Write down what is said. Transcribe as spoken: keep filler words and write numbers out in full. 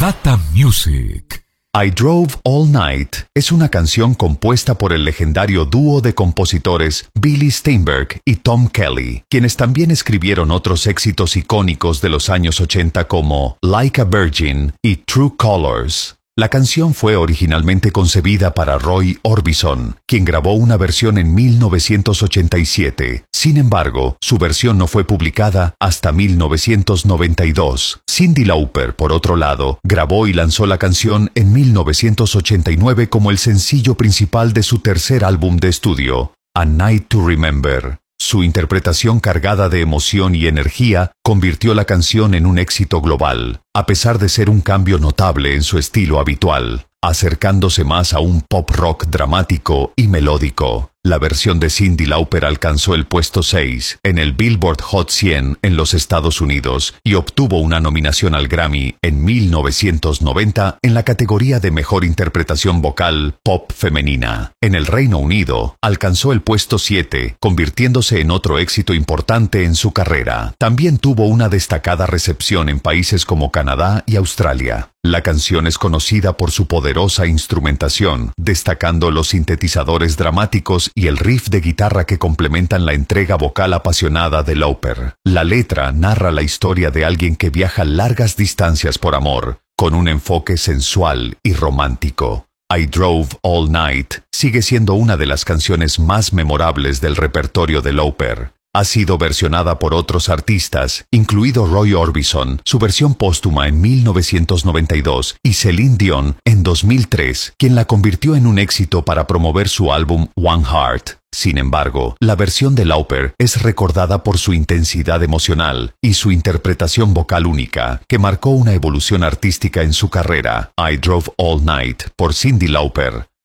J Music. I Drove All Night es una canción compuesta por el legendario dúo de compositores Billy Steinberg y Tom Kelly, quienes también escribieron otros éxitos icónicos de los años ochenta como Like a Virgin y True Colors. La canción fue originalmente concebida para Roy Orbison, quien grabó una versión en mil novecientos ochenta y siete. Sin embargo, su versión no fue publicada hasta mil novecientos noventa y dos. Cyndi Lauper, por otro lado, grabó y lanzó la canción en mil novecientos ochenta y nueve como el sencillo principal de su tercer álbum de estudio, A Night to Remember. Su interpretación cargada de emoción y energía convirtió la canción en un éxito global, a pesar de ser un cambio notable en su estilo habitual, acercándose más a un pop rock dramático y melódico. La versión de Cyndi Lauper alcanzó el puesto seis en el Billboard Hot cien en los Estados Unidos y obtuvo una nominación al Grammy en mil novecientos noventa en la categoría de Mejor Interpretación Vocal Pop Femenina. En el Reino Unido, alcanzó el puesto siete, convirtiéndose en otro éxito importante en su carrera. También tuvo una destacada recepción en países como Canadá y Australia. La canción es conocida por su poderosa instrumentación, destacando los sintetizadores dramáticos y el riff de guitarra que complementan la entrega vocal apasionada de Lauper. La letra narra la historia de alguien que viaja largas distancias por amor, con un enfoque sensual y romántico. I Drove All Night sigue siendo una de las canciones más memorables del repertorio de Lauper. Ha sido versionada por otros artistas, incluido Roy Orbison, su versión póstuma en mil novecientos noventa y dos, y Celine Dion en dos mil tres, quien la convirtió en un éxito para promover su álbum One Heart. Sin embargo, la versión de Lauper es recordada por su intensidad emocional y su interpretación vocal única, que marcó una evolución artística en su carrera. I Drove All Night, por Cyndi Lauper,